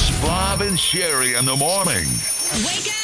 It's Bob and Sherry in the morning. Wake up!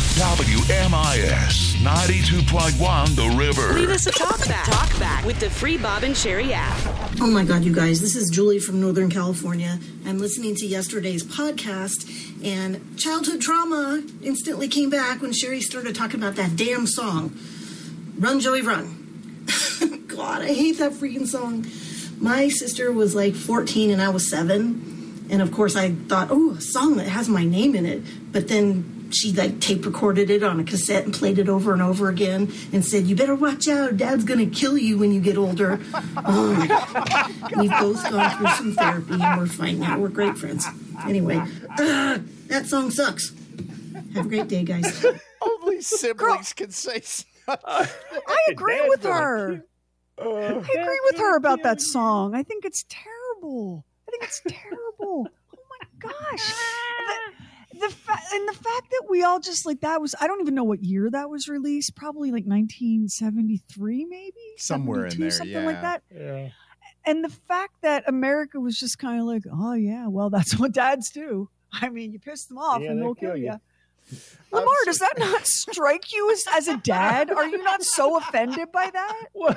WMIS 92.1 The River. Leave us a talk back with the free Bob and Sherry app. Oh my God, you guys, this is Julie from Northern California. I'm listening to yesterday's podcast, and childhood trauma instantly came back when Sherry started talking about that damn song, Run, Joey, Run. God, I hate that freaking song. My sister was like 14 and I was 7, and of course I thought, oh, a song that has my name in it, but then she like tape recorded it on a cassette and played it over and over again and said, you better watch out. Dad's going to kill you when you get older. Oh my God. We've both gone through some therapy and we're fine now. We're great friends. Anyway, that song sucks. Have a great day, guys. Only siblings can say so. I agree with her. I agree with her about that song. I think it's terrible. Oh my gosh. The fact that we all just like that was, I don't even know what year that was released, probably like 1973 maybe, somewhere in there, something like that. Yeah. And the fact that America was just kind of like, oh yeah, well that's what dads do. I mean, you piss them off and they'll kill you. Lamar, does that not strike you as a dad? Are you not so offended by that? Well,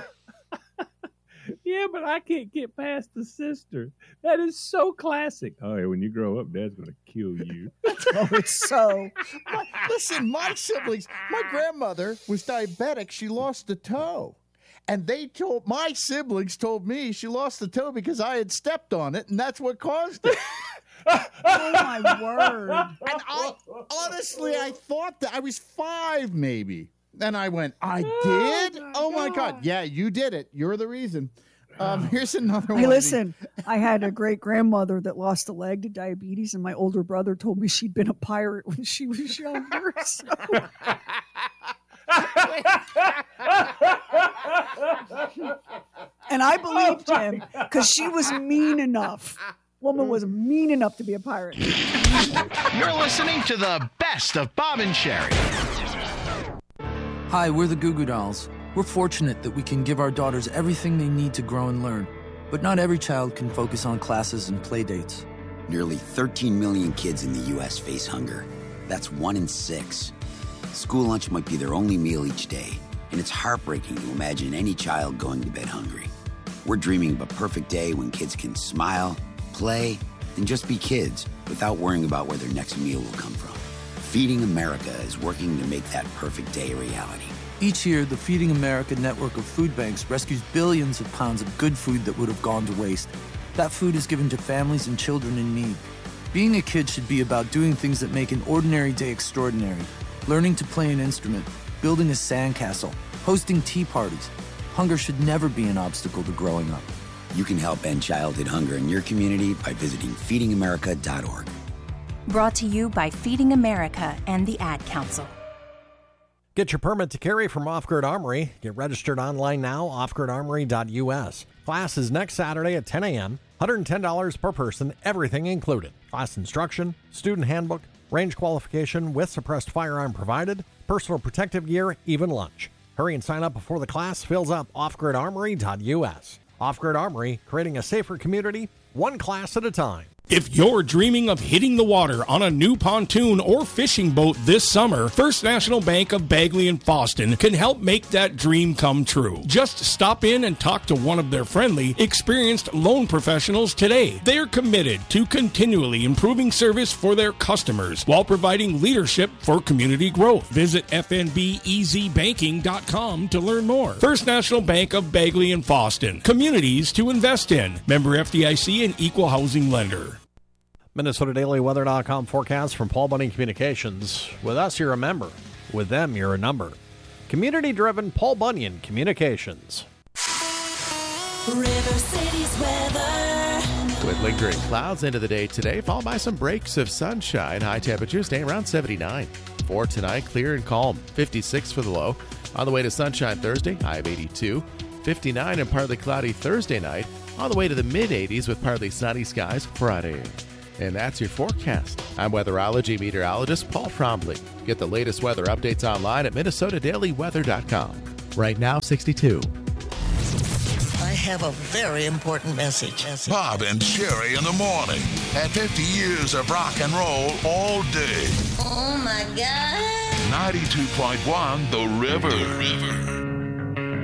yeah, but I can't get past the sister. That is so classic. Oh, yeah, when you grow up, Dad's going to kill you. Oh, it's so. Listen, my siblings, my grandmother was diabetic. She lost a toe. And my siblings told me she lost the toe because I had stepped on it, and that's what caused it. Oh, my word. And I thought that I was 5 maybe. And I went, I did? Oh, my God. Yeah, you did it. You're the reason. Here's another one. Hey, listen, I had a great-grandmother that lost a leg to diabetes, and my older brother told me she'd been a pirate when she was younger. So. And I believed him because she was mean enough. Woman was mean enough to be a pirate. You're listening to the best of Bob and Sherry. Hi, we're the Goo Goo Dolls. We're fortunate that we can give our daughters everything they need to grow and learn. But not every child can focus on classes and play dates. Nearly 13 million kids in the U.S. face hunger. That's 1 in 6. School lunch might be their only meal each day, and it's heartbreaking to imagine any child going to bed hungry. We're dreaming of a perfect day when kids can smile, play, and just be kids without worrying about where their next meal will come from. Feeding America is working to make that perfect day a reality. Each year, the Feeding America network of food banks rescues billions of pounds of good food that would have gone to waste. That food is given to families and children in need. Being a kid should be about doing things that make an ordinary day extraordinary. Learning to play an instrument, building a sandcastle, hosting tea parties. Hunger should never be an obstacle to growing up. You can help end childhood hunger in your community by visiting feedingamerica.org. Brought to you by Feeding America and the Ad Council. Get your permit to carry from Off-Grid Armory. Get registered online now, offgridarmory.us. Class is next Saturday at 10 a.m., $110 per person, everything included. Class instruction, student handbook, range qualification with suppressed firearm provided, personal protective gear, even lunch. Hurry and sign up before the class fills up, offgridarmory.us. Off-Grid Armory, creating a safer community, one class at a time. If you're dreaming of hitting the water on a new pontoon or fishing boat this summer, First National Bank of Bagley and Fosston can help make that dream come true. Just stop in and talk to one of their friendly, experienced loan professionals today. They're committed to continually improving service for their customers while providing leadership for community growth. Visit fnbeasybanking.com to learn more. First National Bank of Bagley and Fosston. Communities to invest in. Member FDIC and Equal Housing Lender. MinnesotaDailyWeather.com forecast from Paul Bunyan Communications. With us, you're a member. With them, you're a number. Community-driven Paul Bunyan Communications. River City's weather. With lingering clouds into the day today, followed by some breaks of sunshine. High temperatures staying around 79. For tonight, clear and calm. 56 for the low. On the way to sunshine Thursday, high of 82. 59 and partly cloudy Thursday night. On the way to the mid-80s with partly sunny skies Friday. And that's your forecast. I'm weatherology meteorologist Paul Trombley. Get the latest weather updates online at MinnesotaDailyWeather.com. Right now, 62. A have a very important message. Bob and Sherry in the morning. At 50 years of rock and roll all day. Oh my God. 92.1 The River.